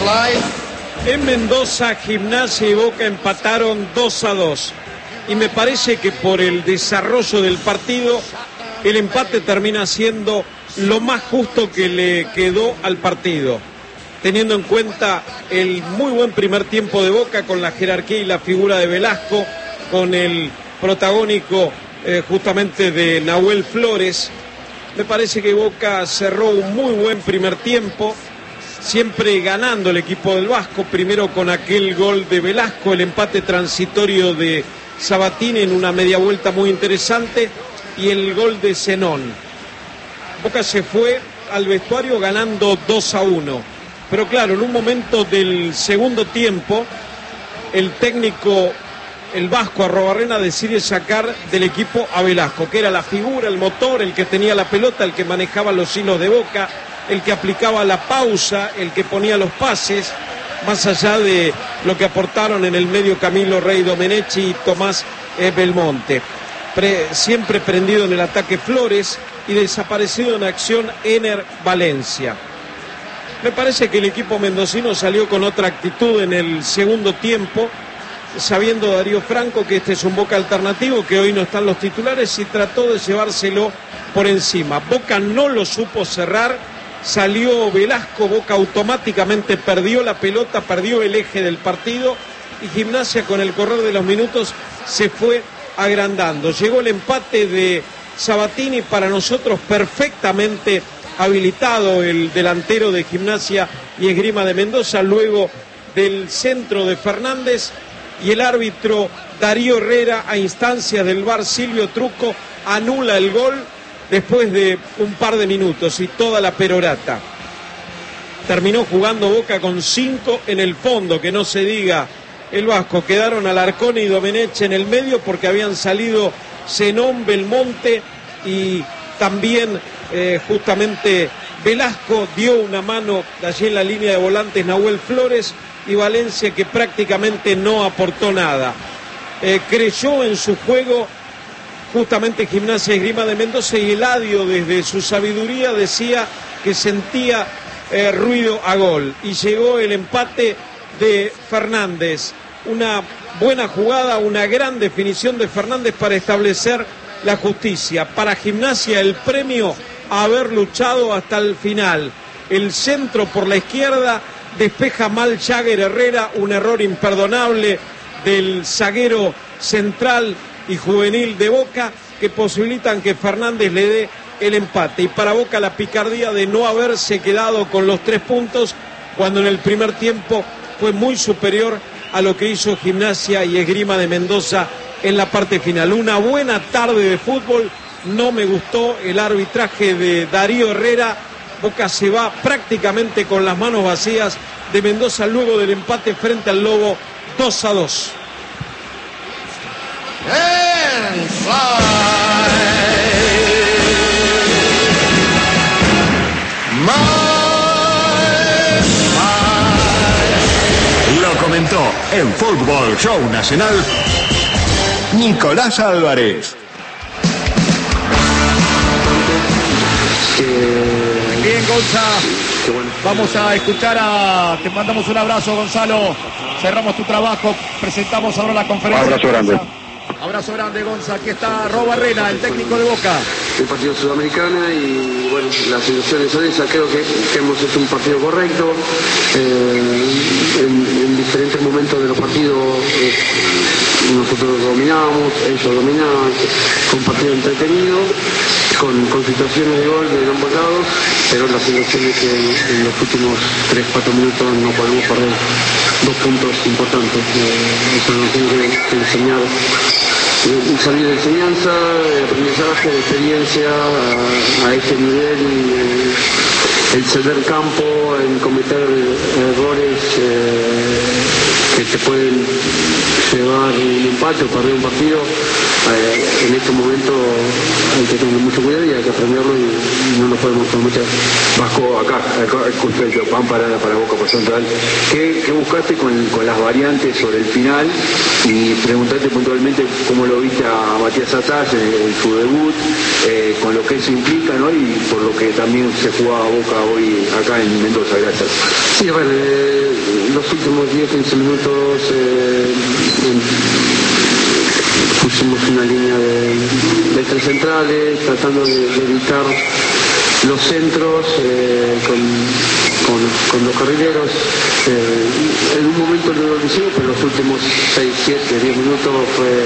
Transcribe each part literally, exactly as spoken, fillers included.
En Mendoza, Gimnasia y Boca empataron dos a dos. Y me parece que por el desarrollo del partido, el empate termina siendo lo más justo que le quedó al partido. Teniendo en cuenta el muy buen primer tiempo de Boca con la jerarquía y la figura de Velasco, con el protagónico eh, justamente de Nahuel Flores. Me parece que Boca cerró un muy buen primer tiempo, siempre ganando el equipo del Vasco, primero con aquel gol de Velasco, el empate transitorio de Sabatini en una media vuelta muy interesante y el gol de Zenón. Boca se fue al vestuario ganando dos a uno, pero claro, en un momento del segundo tiempo, el técnico, el Vasco Arrobarrena, decide sacar del equipo a Velasco, que era la figura, el motor, el que tenía la pelota, el que manejaba los hilos de Boca, el que aplicaba la pausa, el que ponía los pases, más allá de lo que aportaron en el medio Camilo Rey Domenech y Tomás eh, Belmonte. Pre, siempre prendido en el ataque Flores y desaparecido en acción Ener Valencia. Me parece que el equipo mendocino salió con otra actitud en el segundo tiempo, sabiendo Darío Franco que este es un Boca alternativo, que hoy no están los titulares, y trató de llevárselo por encima. Boca no lo supo cerrar, salió Velasco, Boca automáticamente perdió la pelota, perdió el eje del partido y Gimnasia con el correr de los minutos se fue agrandando. Llegó el empate de Sabatini, para nosotros perfectamente habilitado el delantero de Gimnasia y Esgrima de Mendoza, luego del centro de Fernández, y el árbitro Darío Herrera, a instancias del V A R Silvio Truco, anula el gol después de un par de minutos y toda la perorata. Terminó jugando Boca con cinco en el fondo, que no se diga el Vasco. Quedaron Alarcón y Domenech en el medio porque habían salido Zenón, Belmonte y también eh, justamente Velasco. Dio una mano allí en la línea de volantes Nahuel Flores, y Valencia, que prácticamente no aportó nada. Eh, creyó en su juego justamente Gimnasia Esgrima de Mendoza, y Eladio desde su sabiduría decía que sentía eh, ruido a gol, y llegó el empate de Fernández. Una buena jugada, una gran definición de Fernández para establecer la justicia. Para Gimnasia el premio a haber luchado hasta el final. El centro por la izquierda, despeja mal Jagger Herrera, un error imperdonable del zaguero central y juvenil de Boca, que posibilitan que Fernández le dé el empate. Y para Boca la picardía de no haberse quedado con los tres puntos, cuando en el primer tiempo fue muy superior a lo que hizo Gimnasia y Esgrima de Mendoza en la parte final. Una buena tarde de fútbol. No me gustó el arbitraje de Darío Herrera. Boca se va prácticamente con las manos vacías de Mendoza luego del empate frente al Lobo dos a dos. Lo comentó en Fútbol Show Nacional Nicolás Álvarez. Bien, Gonza, vamos a escuchar a... Te mandamos un abrazo, Gonzalo. Cerramos tu trabajo, presentamos ahora la conferencia. Abrazo grande. Abrazo grande, Gonza. Aquí está Arrobarrena, el técnico de Boca. El partido sudamericana y bueno, las situaciones son esas. Creo que, que hemos hecho un partido correcto. Eh, en, en diferentes momentos de los partidos eh, nosotros dominábamos, ellos dominaban. Fue un partido entretenido, con, con situaciones de gol de ambos lados, pero la situación es que en, en los últimos tres cuatro minutos no podemos perder dos puntos importantes. Eh, eso nos tiene que, que enseñar. Un salir de enseñanza, de aprendizaje, de experiencia a, a este nivel, y, el ceder campo, en cometer errores eh, que te pueden llevar un empate o perder un partido. Eh, en este momento hay que tener mucho cuidado y hay que aprenderlo, y no nos podemos cometer. Vasco, acá, escucha el pan para, para Boca por Central. ¿Qué, qué buscaste con, con las variantes sobre el final? Y preguntarte puntualmente cómo lo viste a Matías Atás en, en su debut, eh, con lo que eso implica, ¿no? Y por lo que también se jugaba Boca hoy acá en Mendoza. Gracias. Sí, bueno, eh, los últimos diez a quince minutos eh, pusimos una línea de, de tres centrales, tratando de, de evitar los centros eh, con, con, con los carrileros. Eh, en un momento no lo hicimos, pero los últimos seis, siete, diez minutos fue...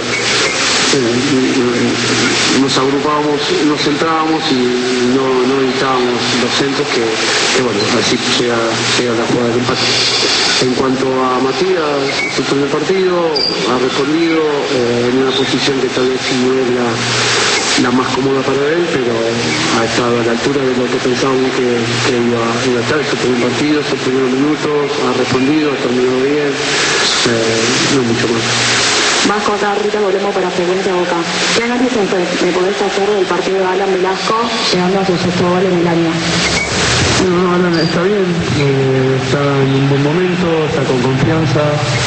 Eh, nos agrupábamos, nos centrábamos y no, no evitábamos los centros que, que bueno, así llega, llega la jugada del empate. En cuanto a Matías, su primer partido, ha respondido eh, en una posición que tal vez no es la, la más cómoda para él, pero ha estado a la altura de lo que pensábamos que, que iba, iba a estar. Su primer partido, sus primeros minutos, ha respondido, ha terminado bien, eh, no mucho más. Vasco, acá Rita, volvemos para Frecuencia Boca. ¿Qué análisis me podés hacer del partido de Alan Velasco llegando a su sexto gol en el año? No, Alan está bien, eh, está en un buen momento, está con confianza,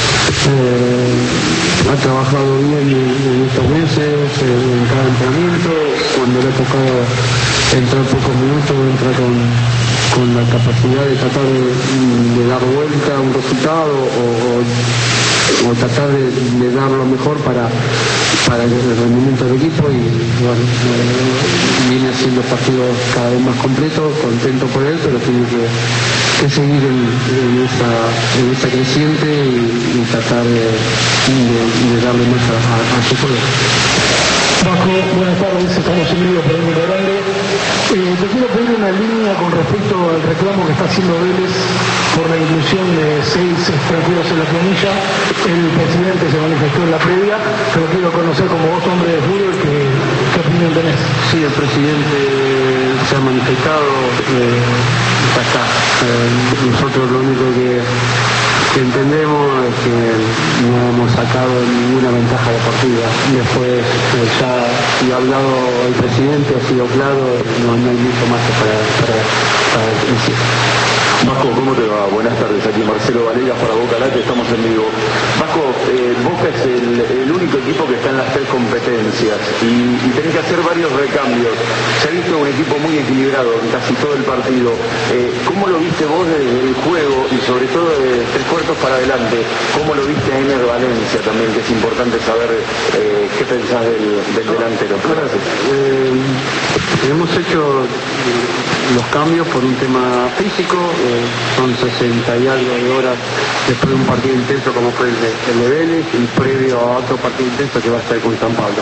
eh, ha trabajado bien en, en estos meses, eh, en cada entrenamiento. Cuando le ha tocado entrar pocos minutos, entra con, con la capacidad de tratar de, de dar vuelta a un resultado o, o o tratar de, de dar lo mejor para, para el rendimiento del equipo y bueno, eh, viene haciendo partidos cada vez más completos, contento por él, pero tiene que, que seguir en, en, esta, en esta creciente y, y tratar de, de, de darle más a, a, a su juego. Vasco, buenas tardes, estamos en vivo por el Mundo Grande. Eh, te quiero pedir una línea con respecto al reclamo que está haciendo Vélez por la inclusión de seis extranjeros en la planilla. El presidente se manifestó en la previa, pero quiero conocer como vos, hombre de fútbol, ¿qué, qué opinión tenés? Sí, el presidente se ha manifestado, eh, ya está. Eh, nosotros lo único que... que entendemos es que no hemos sacado ninguna ventaja deportiva. Después eh, ya ha hablado el presidente, ha sido claro, no, no hay mucho más para, para, para decir. Vasco, ¿cómo te va? Buenas tardes, aquí Marcelo Valegas para Boca Late, estamos en vivo. Vasco, eh, Boca es el, el único equipo que está en las tres competencias y, y tenés que hacer varios recambios. Se ha visto un equipo muy equilibrado en casi todo el partido. Eh, ¿Cómo lo viste vos desde el juego y sobre todo de tres cuartos para adelante? ¿Cómo lo viste a Ener Valencia también, que es importante saber eh, qué pensás del, del delantero? Gracias. Eh, hemos hecho los cambios por un tema físico, eh, son sesenta y algo de horas después de un partido intenso como fue el de, el de Vélez y previo a otro partido intenso que va a estar con San Pablo.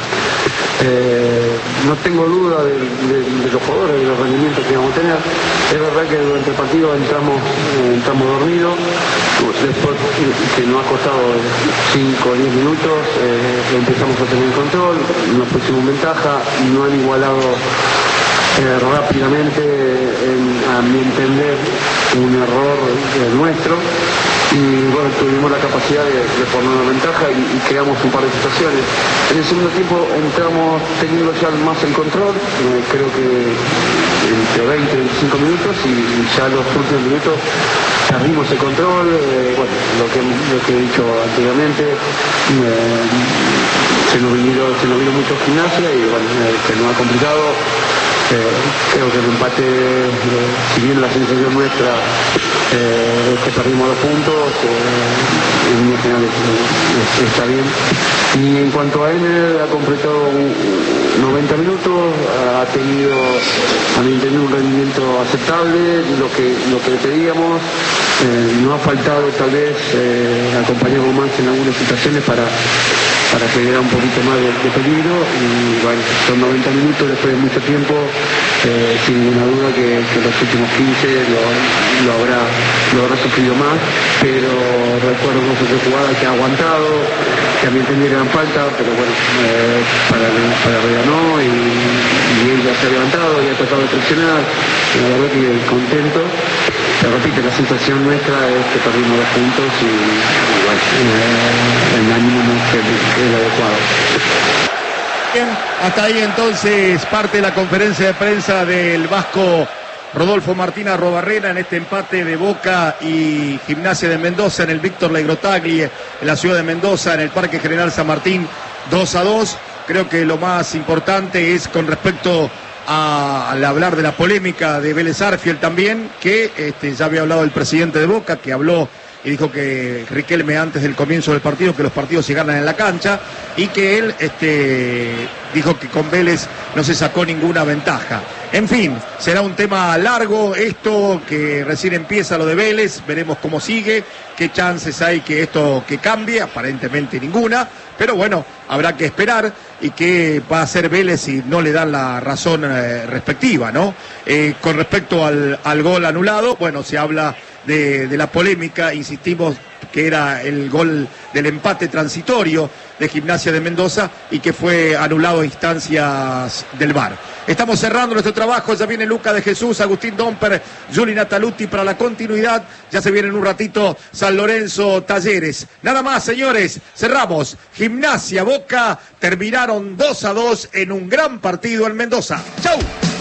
Eh, no tengo duda de, de, de los jugadores, de los rendimientos que vamos a tener. Es verdad que durante el partido entramos, eh, entramos dormidos, después que nos ha costado cinco o diez minutos, eh, empezamos a tener control, nos pusimos ventaja, no han igualado Eh, rápidamente, en, a mi entender, un error eh, nuestro y bueno, tuvimos la capacidad de, de poner una ventaja y, y creamos un par de situaciones. En el segundo tiempo entramos teniendo ya más el control, eh, creo que entre veinte y veinticinco minutos y, y ya los últimos minutos perdimos el control, eh, bueno, lo que, lo que he dicho anteriormente, eh, se nos vino, se nos vino mucho gimnasia y bueno, eh, se nos ha complicado. Eh, creo que el empate, eh, si bien la sensación nuestra eh, es que perdimos dos puntos, eh, en línea general eh, está bien. Y en cuanto a Ener, ha completado noventa minutos, ha tenido, a mi entender, un rendimiento aceptable, lo que, lo que le pedíamos. Eh, no ha faltado tal vez eh, acompañarnos más en algunas situaciones para para generar un poquito más de, de peligro y bueno, son noventa minutos después de mucho tiempo, eh, sin ninguna duda que, que los últimos quince lo, lo, habrá, lo habrá sufrido más, pero recuerdo con su jugada que ha aguantado, que a mí entendí que eran falta, pero bueno, eh, para, para Reda no, y, y él ya se ha levantado y ha tratado de presionar, la verdad que contento. Te repito, la sensación nuestra es que perdimos dos puntos y, y bueno, eh, el ánimo no es el adecuado. Bien, hasta ahí entonces parte de la conferencia de prensa del vasco Rodolfo Martín Arrobarrena en este empate de Boca y Gimnasia de Mendoza en el Víctor Legrotagli, en la ciudad de Mendoza, en el Parque General San Martín, dos a dos. Creo que lo más importante es con respecto a, al hablar de la polémica de Vélez Arfiel también, que este, ya había hablado el presidente de Boca, que habló y dijo que Riquelme antes del comienzo del partido que los partidos se ganan en la cancha y que él este, dijo que con Vélez no se sacó ninguna ventaja. En fin, será un tema largo esto, que recién empieza lo de Vélez, veremos cómo sigue, qué chances hay que esto que cambie, aparentemente ninguna, pero bueno, habrá que esperar y qué va a hacer Vélez si no le dan la razón eh, respectiva, ¿no? Eh, con respecto al, al gol anulado, bueno, se habla de, de la polémica, insistimos que era el gol del empate transitorio de Gimnasia de Mendoza y que fue anulado a instancias del V A R. Estamos cerrando nuestro trabajo, ya viene Luca de Jesús, Agustín Domper, Juli Nataluti para la continuidad, ya se viene en un ratito San Lorenzo Talleres. Nada más, señores, cerramos. Gimnasia Boca terminaron dos a dos en un gran partido en Mendoza. ¡Chau!